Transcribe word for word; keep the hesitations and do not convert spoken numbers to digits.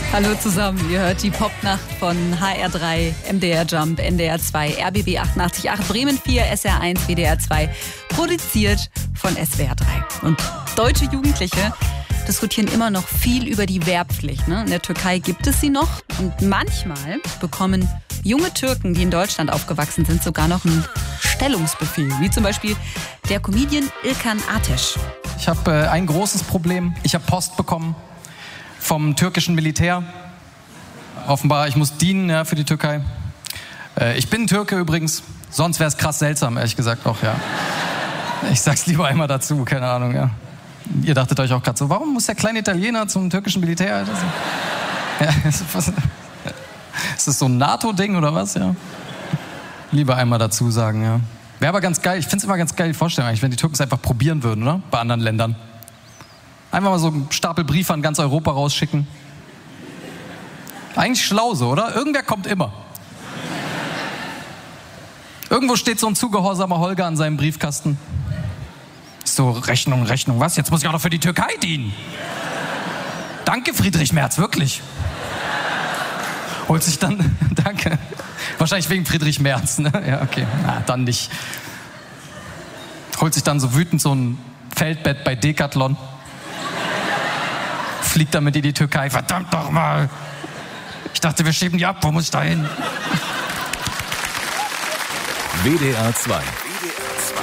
Hallo zusammen, ihr hört die Popnacht von H R drei, M D R Jump, N D R zwei, R B B achtundachtzig Komma acht, Bremen vier, S R eins, W D R zwei, produziert von S W R drei. Und deutsche Jugendliche diskutieren immer noch viel über die Wehrpflicht. Ne? In der Türkei gibt es sie noch und manchmal bekommen junge Türken, die in Deutschland aufgewachsen sind, sogar noch einen Stellungsbefehl, wie zum Beispiel der Comedian İlkan Ateş. Ich habe äh, ein großes Problem. Ich habe Post bekommen vom türkischen Militär. Offenbar, ich muss dienen, ja, für die Türkei. Äh, ich bin Türke übrigens. Sonst wäre es krass seltsam, ehrlich gesagt auch, ja. Ich sag's lieber einmal dazu, keine Ahnung, ja. Ihr dachtet euch auch gerade so, warum muss der kleine Italiener zum türkischen Militär? Das, ja, ist, was, ist das so ein NATO-Ding oder was, ja? Lieber einmal dazu sagen, ja. Wäre aber ganz geil, ich finde es immer ganz geil, die Vorstellung eigentlich, wenn die Türken es einfach probieren würden, oder? Bei anderen Ländern. Einfach mal so einen Stapel Briefe an ganz Europa rausschicken. Eigentlich schlau so, oder? Irgendwer kommt immer. Irgendwo steht so ein zugehorsamer Holger an seinem Briefkasten. So, Rechnung, Rechnung, was? Jetzt muss ich auch noch für die Türkei dienen. Danke, Friedrich Merz, wirklich. Holt sich dann, danke. Wahrscheinlich wegen Friedrich Merz, ne? Ja, okay, na, dann nicht. Holt sich dann so wütend so ein Feldbett bei Decathlon. Fliegt damit in die Türkei. Verdammt doch mal. Ich dachte, wir schieben die ab. Wo muss ich da hin? W D R zwei.